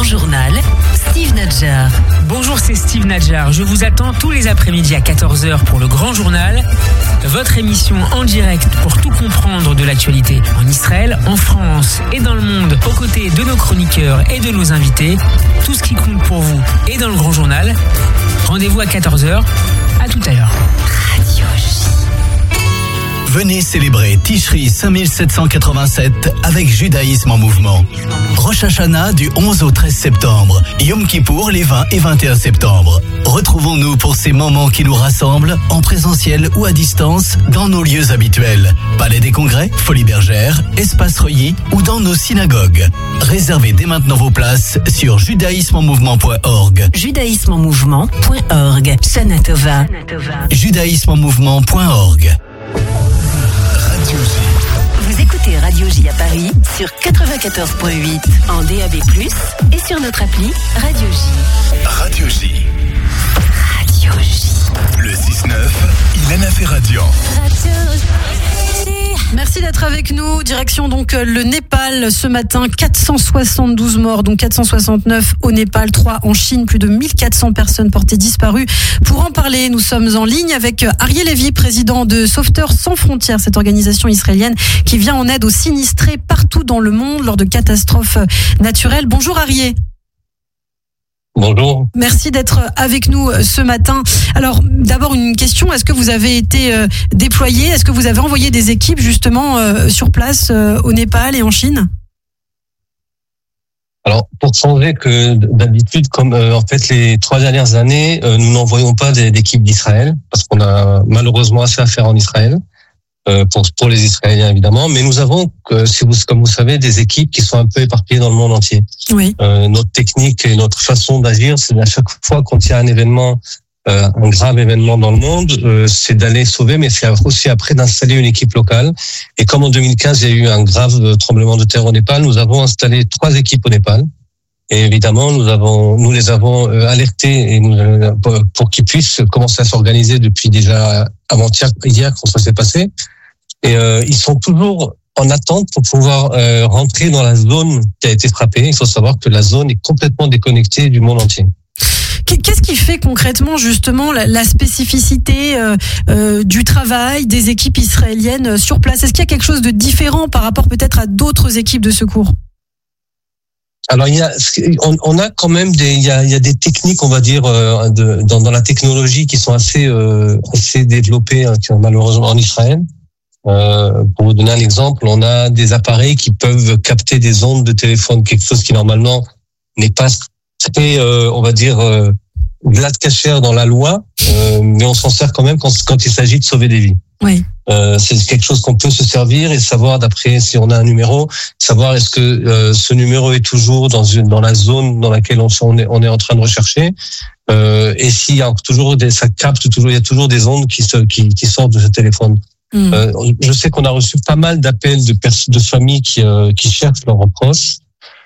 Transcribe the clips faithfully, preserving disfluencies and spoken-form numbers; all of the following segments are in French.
journal, Steve Nadjar. Bonjour, c'est Steve Nadjar. Je vous attends tous les après-midi à quatorze heures pour le Grand Journal, votre émission en direct pour tout comprendre de l'actualité en Israël, en France et dans le monde, aux côtés de nos chroniqueurs et de nos invités. Tout ce qui compte pour vous est dans le Grand Journal. Rendez-vous à quatorze heures. À tout à l'heure. Radio J. Venez célébrer Tishri cinq mille sept cent quatre-vingt-sept avec Judaïsme en mouvement. Rosh Hashanah du onze au treize septembre. Yom Kippour les vingt et vingt et un septembre. Retrouvons-nous pour ces moments qui nous rassemblent, en présentiel ou à distance, dans nos lieux habituels. Palais des Congrès, Folie Bergère, Espace Reuilly ou dans nos synagogues. Réservez dès maintenant vos places sur judaïsme en mouvement point org. judaïsme en mouvement point org. Shana Tova. judaïsme en mouvement point org. Radio J. Vous écoutez Radio J à Paris sur quatre-vingt-quatorze virgule huit en D A B plus, et sur notre appli Radio J. Radio J. Radio J. Le six neuf, Ilana Ferradian. Merci d'être avec nous. Direction donc le Népal ce matin. quatre cent soixante-douze morts, donc quatre cent soixante-neuf au Népal, trois en Chine. Plus de mille quatre cents personnes portées disparues. Pour en parler, nous sommes en ligne avec Ariel Levy, président de Sauveteurs sans frontières, cette organisation israélienne qui vient en aide aux sinistrés partout dans le monde lors de catastrophes naturelles. Bonjour Ariel. Bonjour. Merci d'être avec nous ce matin. Alors, d'abord une question, est-ce que vous avez été euh, déployé, est-ce que vous avez envoyé des équipes justement euh, sur place euh, au Népal et en Chine ? Alors, pour changer que d'habitude, comme euh, en fait les trois dernières années, euh, nous n'envoyons pas d'équipe d'Israël, parce qu'on a malheureusement assez à faire en Israël, euh, pour, pour les Israéliens évidemment, mais nous avons, euh, si vous, comme vous savez, des équipes qui sont un peu éparpillées dans le monde entier. Oui. Euh, notre technique et notre façon d'agir, c'est à chaque fois quand il y a un événement, euh, un grave événement dans le monde, euh, c'est d'aller sauver, mais c'est aussi après d'installer une équipe locale. Et comme en deux mille quinze, il y a eu un grave tremblement de terre au Népal, nous avons installé trois équipes au Népal. Et évidemment, nous avons, nous les avons euh, alertés et nous, euh, pour, pour qu'ils puissent commencer à s'organiser depuis déjà avant-hier, hier, quand ça s'est passé. Et euh, ils sont toujours en attente pour pouvoir euh, rentrer dans la zone qui a été frappée. Il faut savoir que la zone est complètement déconnectée du monde entier. Qu'est-ce qui fait concrètement justement la, la spécificité euh, euh, du travail des équipes israéliennes sur place ? Est-ce qu'il y a quelque chose de différent par rapport peut-être à d'autres équipes de secours ? Alors il y a, on, on a quand même des, il y a, il y a des techniques, on va dire, euh, de, dans, dans la technologie qui sont assez, euh, assez développées, hein, malheureusement en Israël. Euh, pour vous donner un exemple, on a des appareils qui peuvent capter des ondes de téléphone, quelque chose qui normalement n'est pas très, euh, on va dire, euh, glace cachère dans la loi, euh, mais on s'en sert quand même quand, quand il s'agit de sauver des vies. Oui. Euh, c'est quelque chose qu'on peut se servir et savoir, d'après si on a un numéro, savoir est-ce que euh, ce numéro est toujours dans une dans la zone dans laquelle on, on est on est en train de rechercher, euh, et s'il y a toujours des, ça capte toujours, il y a toujours des ondes qui se qui, qui sortent de ce téléphone. Mmh. Euh, je sais qu'on a reçu pas mal d'appels de pers- de familles qui euh, qui cherchent leurs proches.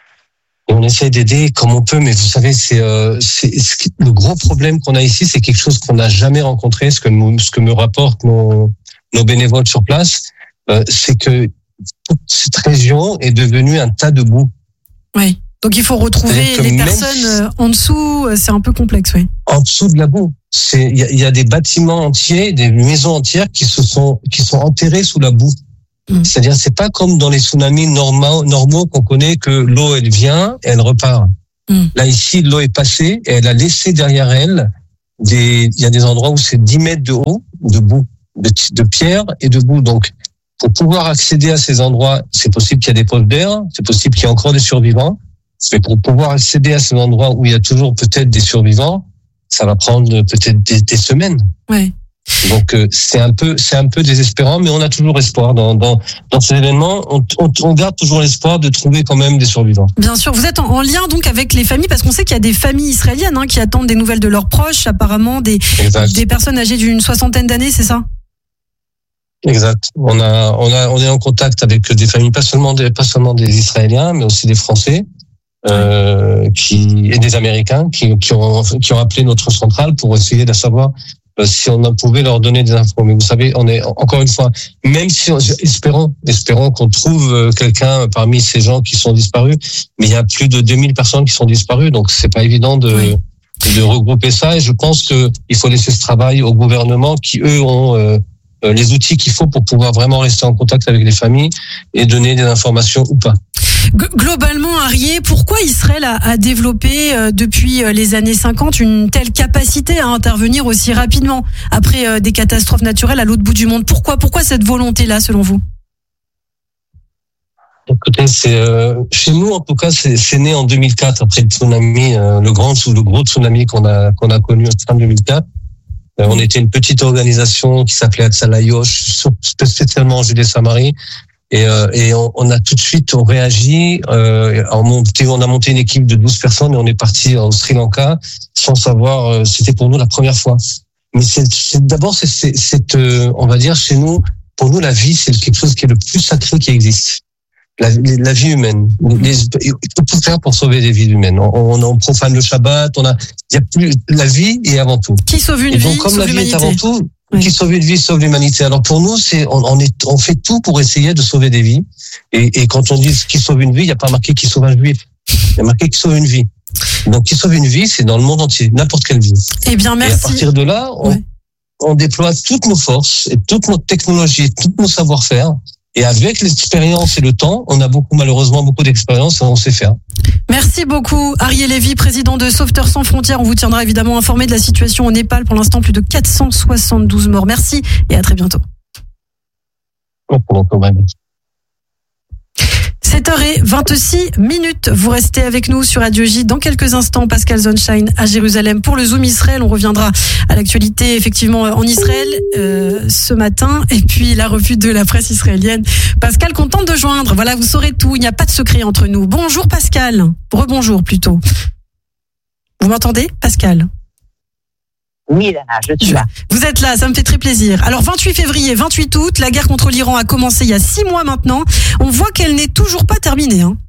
Et on essaie d'aider comme on peut, mais vous savez, c'est, euh, c'est, c'est le gros problème qu'on a ici, c'est quelque chose qu'on n'a jamais rencontré. Ce que me, ce que me rapportent nos, nos bénévoles sur place, euh, c'est que toute cette région est devenue un tas de boue. Oui. Donc il faut retrouver les personnes si, en dessous. C'est un peu complexe, oui. En dessous de la boue, c'est il y a, y a des bâtiments entiers, des maisons entières qui se sont qui sont enterrées sous la boue. Mmh. C'est-à-dire, c'est pas comme dans les tsunamis normaux, normaux qu'on connaît que l'eau elle vient et elle repart. Mmh. Là ici, l'eau est passée et elle a laissé derrière elle des. Il y a des endroits où c'est dix mètres de haut, de boue, de, de pierre et de boue. Donc, pour pouvoir accéder à ces endroits, c'est possible qu'il y ait des poches d'air, c'est possible qu'il y ait encore des survivants. Mais pour pouvoir accéder à ces endroits où il y a toujours peut-être des survivants, ça va prendre peut-être des, des semaines. Ouais. Donc euh, c'est un peu c'est un peu désespérant, mais on a toujours espoir dans dans dans ces événements. On, on, on garde toujours l'espoir de trouver quand même des survivants. Bien sûr, vous êtes en, en lien donc avec les familles, parce qu'on sait qu'il y a des familles israéliennes hein, qui attendent des nouvelles de leurs proches, apparemment des exact. Des personnes âgées d'une soixantaine d'années, c'est ça ? Exact. On a on a on est en contact avec des familles, pas seulement des pas seulement des Israéliens, mais aussi des Français. Euh, qui et des Américains qui, qui ont qui ont appelé notre centrale pour essayer de savoir euh, si on pouvait leur donner des infos. Mais vous savez, on est encore une fois, même si on, espérons, espérons qu'on trouve quelqu'un parmi ces gens qui sont disparus. Mais il y a plus de deux mille personnes qui sont disparues, donc c'est pas évident de oui. de regrouper ça. Et je pense que il faut laisser ce travail au gouvernement qui eux ont euh, les outils qu'il faut pour pouvoir vraiment rester en contact avec les familles et donner des informations ou pas. Globalement, Arié, pourquoi Israël a, a développé euh, depuis les années cinquante une telle capacité à intervenir aussi rapidement après euh, des catastrophes naturelles à l'autre bout du monde? Pourquoi, pourquoi cette volonté-là, selon vous? Écoutez, c'est euh, chez nous en tout cas, c'est, c'est né en deux mille quatre après le tsunami, euh, le grand sous le gros tsunami qu'on a qu'on a connu en fin deux mille quatre. Euh, on était une petite organisation qui s'appelait Hatzalah Yosh, spécialement en Judée-Samarie. Et, euh, et on, on a tout de suite on réagi. Euh, on, monté, on a monté une équipe de douze personnes et on est parti au Sri Lanka sans savoir. Euh, c'était pour nous la première fois. Mais c'est, c'est d'abord c'est, c'est, c'est euh, on va dire chez nous, pour nous la vie c'est quelque chose qui est le plus sacré qui existe. La, la vie humaine. Les, il faut tout faire pour sauver des vies humaines. On, on, on profane le Shabbat. On a, il y a plus la vie est avant tout. Qui sauve une et donc, vie, comme sauve la vie l'humanité. est avant tout. Oui. Qui sauve une vie, sauve l'humanité. Alors pour nous, c'est on, on est on fait tout pour essayer de sauver des vies. Et, et quand on dit qui sauve une vie, il n'y a pas marqué qui sauve un juif. Il y a marqué qui sauve une vie. Donc qui sauve une vie, c'est dans le monde entier, n'importe quelle vie. Eh bien, merci. Et à partir de là, on, ouais. on déploie toutes nos forces et toutes nos technologies, tous nos savoir-faire. Et avec l'expérience et le temps, on a beaucoup, malheureusement, beaucoup d'expérience et on sait faire. Merci beaucoup, Arié Lévy, président de Sauveteurs sans frontières. On vous tiendra évidemment informé de la situation au Népal. Pour l'instant, plus de quatre cent soixante-douze morts. Merci et à très bientôt. sept heures vingt-six minutes. Vous restez avec nous sur Radio J. Dans quelques instants, Pascal Zonshine à Jérusalem pour le Zoom Israël. On reviendra à l'actualité effectivement en Israël euh, ce matin. Et puis la revue de la presse israélienne. Pascal, contente de joindre. Voilà, vous saurez tout. Il n'y a pas de secret entre nous. Bonjour Pascal. Rebonjour plutôt. Vous m'entendez, Pascal ? Oui, Lana, je suis là. Vous êtes là, ça me fait très plaisir. Alors, vingt-huit février, vingt-huit août, la guerre contre l'Iran a commencé il y a six mois maintenant. On voit qu'elle n'est toujours pas terminée, hein.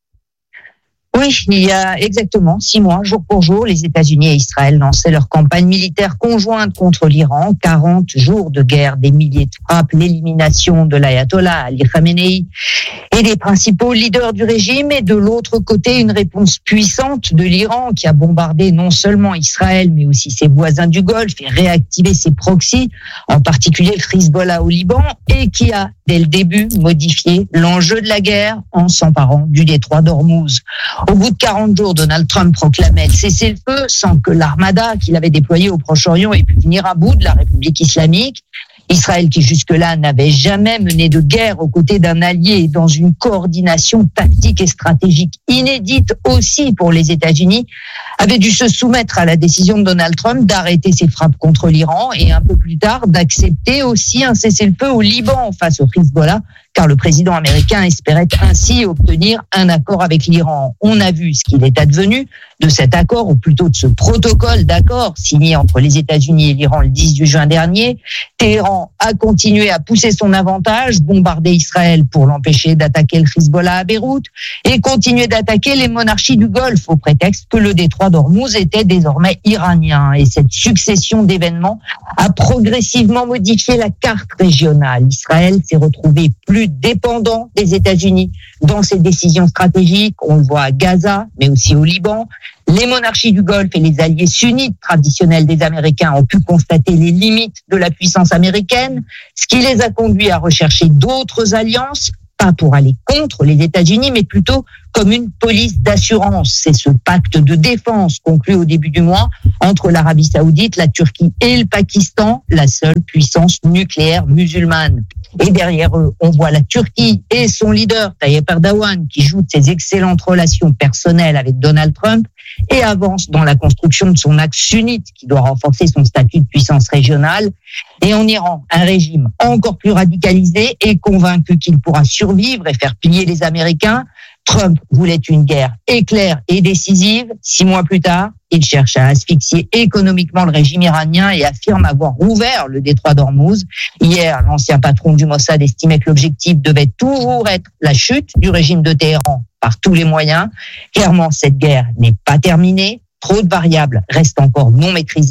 Oui, il y a exactement six mois, jour pour jour, les États-Unis et Israël lançaient leur campagne militaire conjointe contre l'Iran. quarante jours de guerre, des milliers de frappes, l'élimination de l'ayatollah Ali Khamenei et des principaux leaders du régime. Et de l'autre côté, une réponse puissante de l'Iran qui a bombardé non seulement Israël, mais aussi ses voisins du Golfe et réactivé ses proxys, en particulier le Hezbollah au Liban, et qui a, dès le début, modifié l'enjeu de la guerre en s'emparant du détroit d'Ormuz. Au bout de quarante jours, Donald Trump proclamait le cessez-le-feu sans que l'armada qu'il avait déployée au Proche-Orient ait pu venir à bout de la République islamique. Israël, qui jusque-là n'avait jamais mené de guerre aux côtés d'un allié dans une coordination tactique et stratégique inédite aussi pour les États-Unis, avait dû se soumettre à la décision de Donald Trump d'arrêter ses frappes contre l'Iran et un peu plus tard d'accepter aussi un cessez-le-feu au Liban face au Hezbollah, car le président américain espérait ainsi obtenir un accord avec l'Iran. On a vu ce qu'il est advenu de cet accord, ou plutôt de ce protocole d'accord signé entre les États-Unis et l'Iran le dix-huit juin dernier. Téhéran a continué à pousser son avantage, bombarder Israël pour l'empêcher d'attaquer le Hezbollah à Beyrouth et continuer d'attaquer les monarchies du Golfe au prétexte que le détroit d'Ormuz était désormais iranien. Et cette succession d'événements a progressivement modifié la carte régionale. Israël s'est retrouvé plus dépendant des États-Unis dans ses décisions stratégiques. On le voit à Gaza, mais aussi au Liban. Les monarchies du Golfe et les alliés sunnites traditionnels des Américains ont pu constater les limites de la puissance américaine, ce qui les a conduits à rechercher d'autres alliances, pas pour aller contre les États-Unis, mais plutôt comme une police d'assurance. C'est ce pacte de défense conclu au début du mois entre l'Arabie Saoudite, la Turquie et le Pakistan, la seule puissance nucléaire musulmane. Et derrière eux, on voit la Turquie et son leader, Tayyip Erdogan, qui joue de ses excellentes relations personnelles avec Donald Trump et avance dans la construction de son axe sunnite qui doit renforcer son statut de puissance régionale. Et en Iran, un régime encore plus radicalisé et convaincu qu'il pourra survivre et faire plier les Américains. Trump voulait une guerre éclair et décisive. Six mois plus tard, il cherche à asphyxier économiquement le régime iranien et affirme avoir rouvert le détroit d'Ormuz. Hier, l'ancien patron du Mossad estimait que l'objectif devait toujours être la chute du régime de Téhéran par tous les moyens. Clairement, cette guerre n'est pas terminée. Trop de variables restent encore non maîtrisées.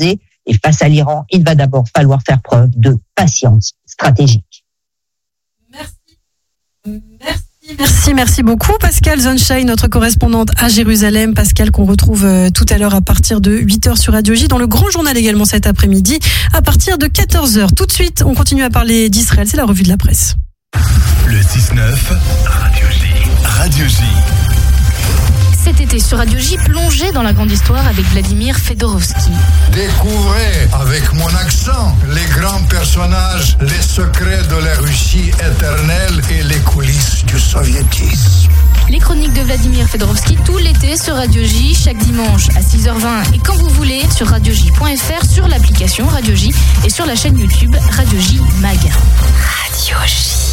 Et face à l'Iran, il va d'abord falloir faire preuve de patience stratégique. Merci. Merci. Merci, merci beaucoup Pascal Zonshine, notre correspondante à Jérusalem. Pascal qu'on retrouve euh, tout à l'heure à partir de huit heures sur Radio J, dans le grand journal également cet après-midi à partir de quatorze heures. Tout de suite, on continue à parler d'Israël, c'est la revue de la presse. Le six neuf, Radio J. Radio J. Cet été sur Radio J, plongez dans la grande histoire avec Vladimir Fedorovski. Découvrez avec mon accent les grands personnages, les secrets de la Russie éternelle et les coulisses du soviétisme. Les chroniques de Vladimir Fedorovski tout l'été sur Radio J, chaque dimanche à six heures vingt et quand vous voulez sur radio j point f r, sur l'application Radio J et sur la chaîne YouTube Radio J Mag. Radio J.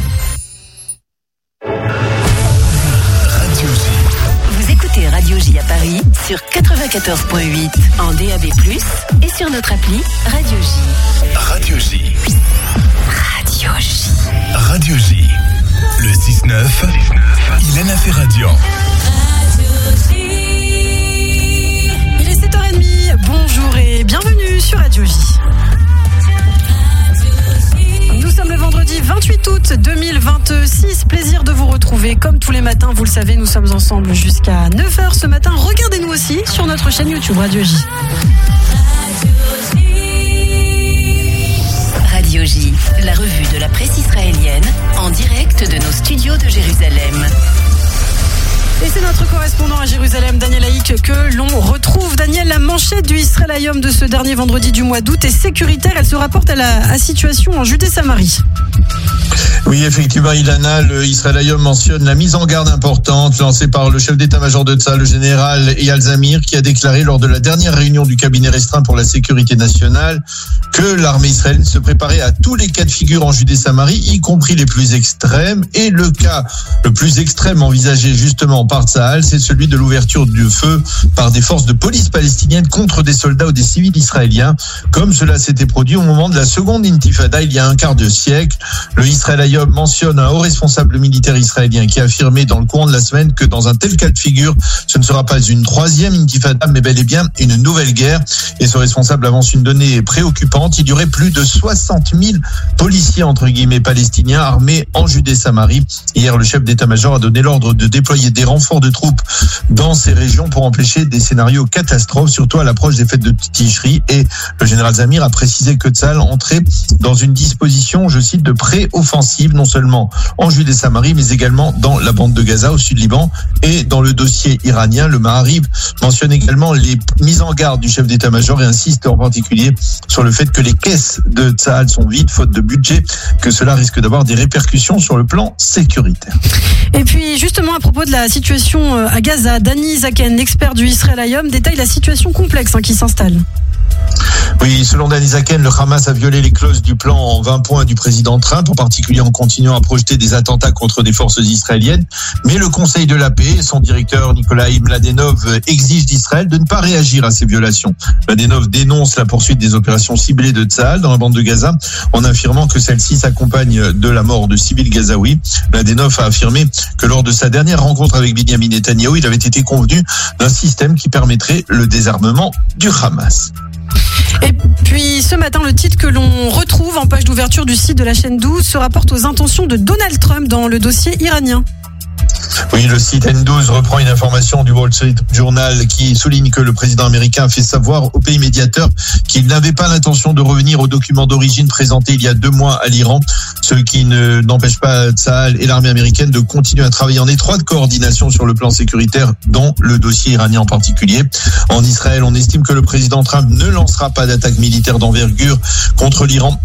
Radio J. Vous écoutez Radio J à Paris sur quatre-vingt-quatorze virgule huit en D A B plus, et sur notre appli Radio J. Radio J. Radio J. Radio J. Le six neuf, Ilana Ferradian. Il est sept heures trente, bonjour et bienvenue sur Radio J. Nous sommes le vendredi vingt-huit août deux mille vingt-six. Plaisir de vous retrouver comme tous les matins. Vous le savez, nous sommes ensemble jusqu'à neuf heures ce matin. Regardez-nous aussi sur notre chaîne YouTube Radio J. Radio J, la revue de la presse israélienne, en direct de nos studios de Jérusalem. Et c'est notre correspondant à Jérusalem, Daniel Haïk, que l'on retrouve. Daniel, la manchette du Israël Hayom de ce dernier vendredi du mois d'août est sécuritaire. Elle se rapporte à la à situation en Judée-Samarie. Oui, effectivement, Ilana, le Israël Hayom mentionne la mise en garde importante lancée par le chef d'état-major de Tsahal, le général Eyal Zamir, qui a déclaré lors de la dernière réunion du cabinet restreint pour la sécurité nationale que l'armée israélienne se préparait à tous les cas de figure en Judée-Samarie, y compris les plus extrêmes. Et le cas le plus extrême envisagé justement par Tsahal, c'est celui de l'ouverture du feu par des forces de police palestiniennes contre des soldats ou des civils israéliens, comme cela s'était produit au moment de la seconde intifada il y a un quart de siècle. Le Israël Hayom mentionne un haut responsable militaire israélien qui a affirmé dans le courant de la semaine que dans un tel cas de figure, ce ne sera pas une troisième intifada, mais bel et bien une nouvelle guerre. Et ce responsable avance une donnée préoccupante. Il y aurait plus de soixante mille policiers, entre guillemets, palestiniens armés en Judée-Samarie. Hier, le chef d'état-major a donné l'ordre de déployer des renforts de troupes dans ces régions pour empêcher des scénarios catastrophes, surtout à l'approche des fêtes de Tishri. Et le général Zamir a précisé que Tsahal entrait dans une disposition, je cite, de pré-offensive, non seulement en Judée-Samarie, mais également dans la bande de Gaza, au sud-Liban. Et dans le dossier iranien, le Ma'ariv mentionne également les mises en garde du chef d'état-major et insiste en particulier sur le fait que les caisses de Tsahal sont vides, faute de budget, que cela risque d'avoir des répercussions sur le plan sécuritaire. Et puis, justement, à propos de la situation à Gaza, Dani Zaken, l'expert du Israël Hayom, détaille la situation complexe hein, qui s'installe. Oui, selon Dani Zaken, le Hamas a violé les clauses du plan en vingt points du président Trump, en particulier en continuant à projeter des attentats contre des forces israéliennes. Mais le Conseil de la paix, son directeur Nikolai Mladenov, exige d'Israël de ne pas réagir à ces violations. Mladenov dénonce la poursuite des opérations ciblées de Tsahal dans la bande de Gaza, en affirmant que celle-ci s'accompagne de la mort de civils gazaouis. Mladenov a affirmé que lors de sa dernière rencontre avec Benyamin Netanyahou, il avait été convenu d'un système qui permettrait le désarmement du Hamas. Et puis ce matin, le titre que l'on retrouve en page d'ouverture du site de la chaîne douze se rapporte aux intentions de Donald Trump dans le dossier iranien. Oui, le site N douze reprend une information du Wall Street Journal qui souligne que le président américain a fait savoir au pays médiateur qu'il n'avait pas l'intention de revenir aux documents d'origine présentés il y a deux mois à l'Iran, ce qui ne, n'empêche pas Tsahal et l'armée américaine de continuer à travailler en étroite coordination sur le plan sécuritaire, dont le dossier iranien en particulier. En Israël, on estime que le président Trump ne lancera pas d'attaque militaire d'envergure contre l'Iran